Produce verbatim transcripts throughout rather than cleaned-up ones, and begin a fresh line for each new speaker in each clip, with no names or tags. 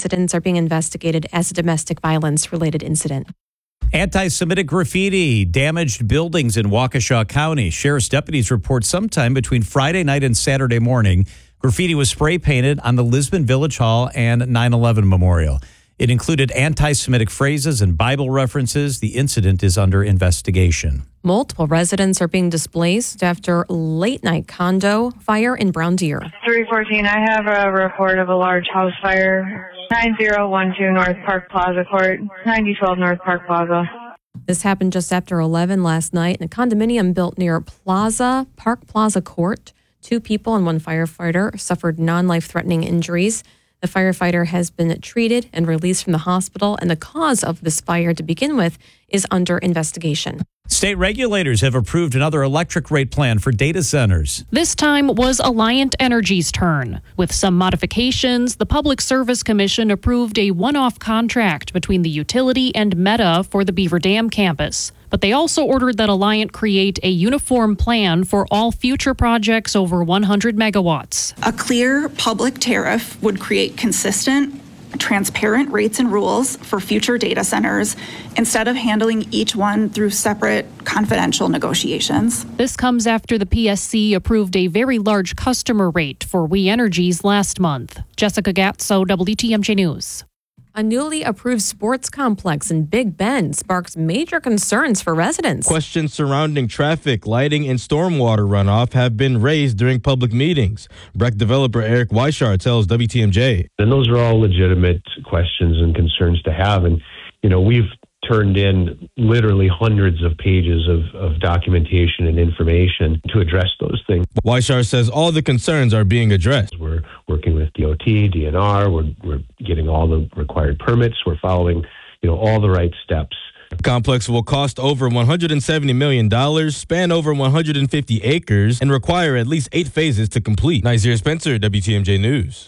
incidents are being investigated as a domestic violence-related incident.
Anti-Semitic graffiti damaged buildings in Waukesha County. Sheriff's deputies report sometime between Friday night and Saturday morning, graffiti was spray painted on the Lisbon Village Hall and nine eleven Memorial. It included anti-Semitic phrases and Bible references. The incident is under investigation.
Multiple residents are being displaced after late-night condo fire in Brown Deer.
three fourteen, I have a report of a large house fire. nine zero one two North Park Plaza Court, ninety twelve North Park Plaza.
This happened just after eleven last night in a condominium built near Plaza, Park Plaza Court. Two people and one firefighter suffered non-life-threatening injuries. The firefighter has been treated and released from the hospital, and the cause of this fire to begin with is under investigation.
State regulators have approved another electric rate plan for data centers.
This time was Alliant Energy's turn. With some modifications, the Public Service Commission approved a one-off contract between the utility and Meta for the Beaver Dam campus. But they also ordered that Alliant create a uniform plan for all future projects over one hundred megawatts.
A clear public tariff would create consistent, transparent rates and rules for future data centers instead of handling each one through separate confidential negotiations.
This comes after the P S C approved a very large customer rate for We Energies last month. Jessica Gatso, W T M J News.
A newly approved sports complex in Big Bend sparks major concerns for residents.
Questions surrounding traffic, lighting, and stormwater runoff have been raised during public meetings. Breck developer Eric Weishart tells W T M J.
And those are all legitimate questions and concerns to have. And, you know, we've turned in literally hundreds of pages of, of documentation and information to address those things.
Weishart says all the concerns are being addressed.
We're working with D O T, D N R, we're, we're getting all the required permits, we're following, you know, all the right steps.
The complex will cost over one hundred seventy million dollars, span over one hundred fifty acres, and require at least eight phases to complete. Nazir Spencer, W T M J News.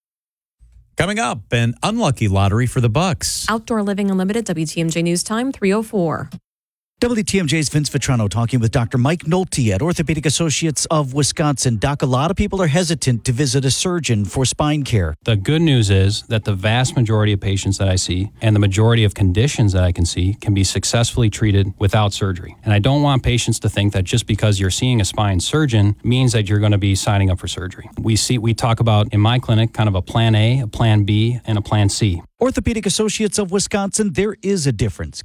Coming up, an unlucky lottery for the Bucks.
Outdoor Living Unlimited, W T M J News Time, three oh four.
W T M J's Vince Vitrano talking with Doctor Mike Nolte at Orthopedic Associates of Wisconsin. Doc, a lot of people are hesitant to visit a surgeon for spine care.
The good news is that the vast majority of patients that I see and the majority of conditions that I can see can be successfully treated without surgery. And I don't want patients to think that just because you're seeing a spine surgeon means that you're going to be signing up for surgery. We see, we talk about in my clinic kind of a plan A, a plan B, and a plan C.
Orthopedic Associates of Wisconsin, there is a difference.